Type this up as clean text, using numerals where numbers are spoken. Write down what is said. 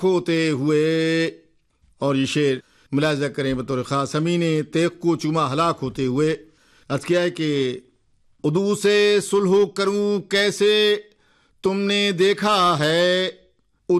होते हुए। और ये शेर मुलाजा करें बतौर ख़ास अमीन तेग को चूमा हलाक होते हुए अर्ज़ किया है कि उदू से सुलह करूं कैसे तुमने देखा है,